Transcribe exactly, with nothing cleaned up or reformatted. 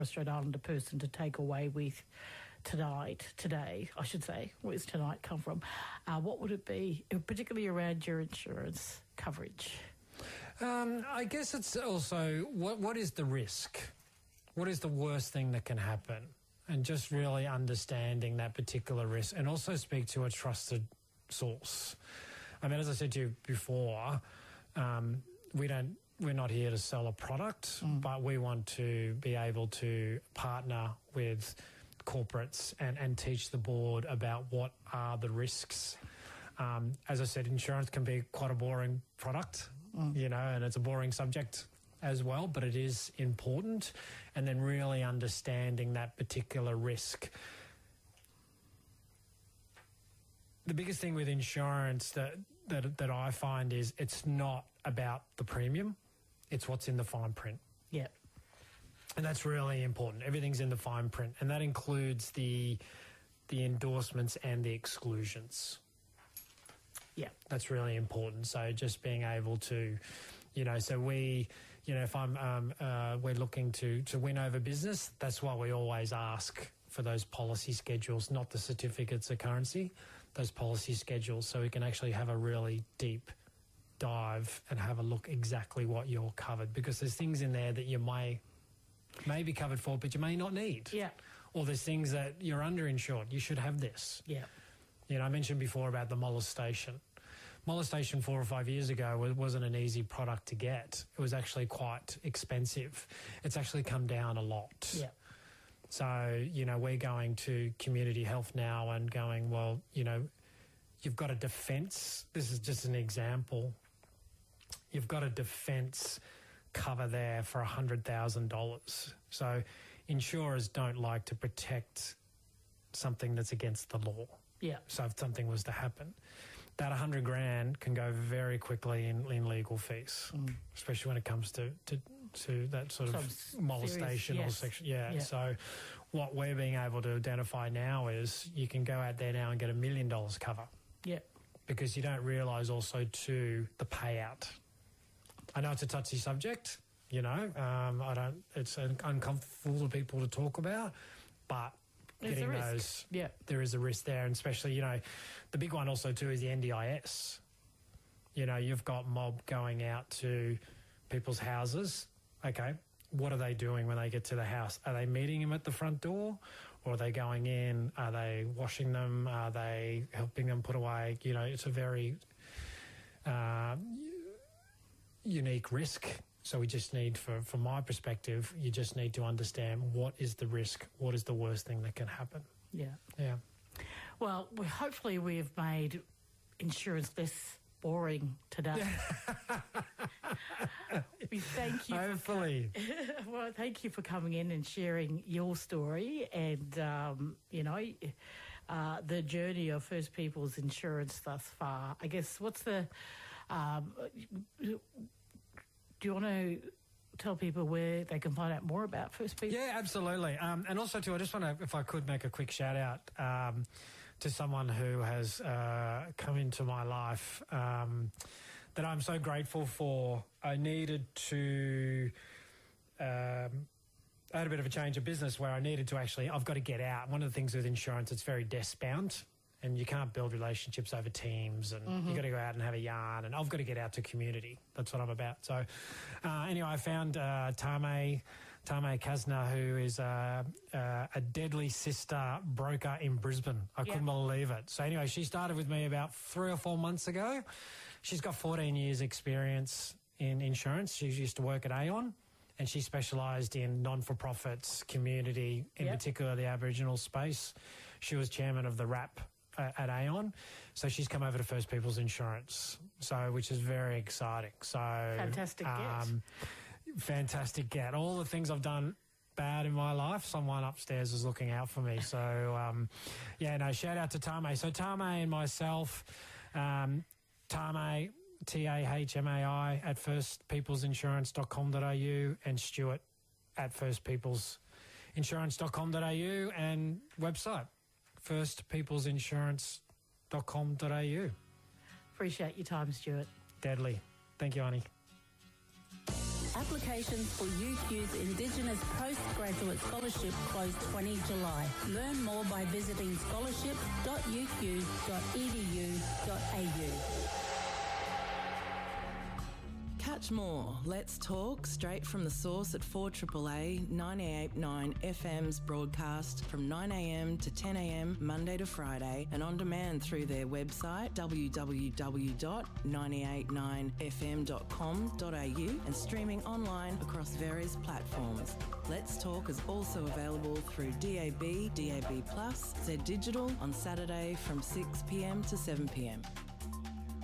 a Strait Islander person to take away with tonight, today, I should say, where's tonight come from? Uh, what would it be, particularly around your insurance coverage? Um, I guess it's also, what what is the risk? What is the worst thing that can happen? And just really understanding that particular risk, and also speak to a trusted source. I mean, as I said to you before, um, we don't, we're not here to sell a product, mm. but we want to be able to partner with corporates and, and teach the board about what are the risks. Um, as I said, insurance can be quite a boring product, mm. you know, and it's a boring subject as well, but it is important. And then really understanding that particular risk. The biggest thing with insurance that, that that I find is it's not about the premium, it's what's in the fine print. Yeah. And that's really important. Everything's in the fine print, and that includes the the endorsements and the exclusions. Yeah. That's really important. So just being able to, you know, so we, you know, if I'm, um, uh, we're looking to, to win over business, that's why we always ask for those policy schedules, not the certificates of currency, those policy schedules, so we can actually have a really deep dive and have a look exactly what you're covered, because there's things in there that you may may be covered for, but you may not need. Yeah. Or there's things that you're underinsured. You should have this. Yeah. You know, I mentioned before about the molestation. Molestation four or five years ago wasn't an easy product to get. It was actually quite expensive. It's actually come down a lot. Yeah. So, you know, we're going to community health now and going, well, you know, you've got a defence. This is just an example. You've got a defence cover there for one hundred thousand dollars. So insurers don't like to protect something that's against the law. Yeah. So if something was to happen, that one hundred grand can go very quickly in, in legal fees, mm. especially when it comes to, to, to that sort of Some molestation serious, yes. or section. Yeah. yeah. So what we're being able to identify now is you can go out there now and get a million dollars cover. Yeah. Because you don't realise also too the payout. I know it's a touchy subject, you know. Um, I don't. It's uncomfortable for people to talk about, but There's getting a risk. those, yeah, there is a risk there, and especially, you know, the big one also too is the N D I S. You know, you've got mob going out to people's houses. Okay, what are they doing when they get to the house? Are they meeting them at the front door, or are they going in? Are they washing them? Are they helping them put away? You know, it's a very uh, unique risk. So we just need, for, from my perspective, you just need to understand what is the risk, what is the worst thing that can happen. Yeah. Yeah. Well, we, hopefully we've made insurance less boring today. We thank you. Hopefully. For, well, thank you for coming in and sharing your story and, um, you know, uh, the journey of First People's Insurance thus far. I guess what's the... Um, do you want to tell people where they can find out more about First People? Yeah, absolutely. Um, and also, too, I just want to, if I could, make a quick shout out um, to someone who has uh, come into my life um, that I'm so grateful for. I needed to... Um, I had a bit of a change of business where I needed to actually... I've got to get out. One of the things with insurance, it's very desk-bound. And you can't build relationships over Teams, and mm-hmm. you've got to go out and have a yarn, and I've got to get out to community. That's what I'm about. So uh, anyway, I found uh, Tame, Tame Kazna, who is uh, uh, a deadly sister broker in Brisbane. I yeah. couldn't believe it. So anyway, she started with me about three or four months ago. She's got fourteen years experience in insurance. She used to work at Aon, and she specialised in non-for-profits, community, in yep. particular the Aboriginal space. She was chairman of the R A P at Aon, so she's come over to First People's Insurance, so which is very exciting. So fantastic um, get. Fantastic get. All the things I've done bad in my life, someone upstairs is looking out for me. So um, yeah, no, shout out to Tame. So Tame and myself, um, Tame, T A H M A I at first peoples insurance dot com dot a u, and Stuart at first peoples insurance dot com dot a u, and website first peoples insurance dot com dot a u. Appreciate your time, Stuart. Deadly. Thank you, Annie. Applications for U Q's Indigenous Postgraduate Scholarship close the twentieth of July. Learn more by visiting scholarship dot u q dot e d u dot a u. Catch more Let's Talk straight from the source at four A A A ninety-eight point nine F M's broadcast from nine a m to ten a m Monday to Friday and on demand through their website w w w dot nine eight nine f m dot com dot a u and streaming online across various platforms. Let's Talk is also available through D A B, D A B plus, Z Digital on Saturday from six p m to seven p m.